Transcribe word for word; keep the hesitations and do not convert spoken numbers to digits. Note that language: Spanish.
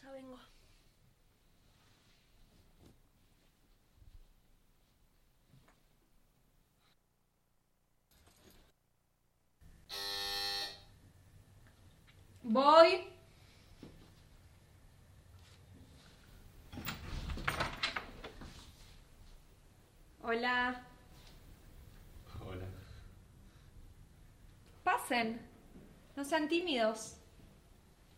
Ya vengo. Voy. Hola. Hola. Pasen. No sean tímidos.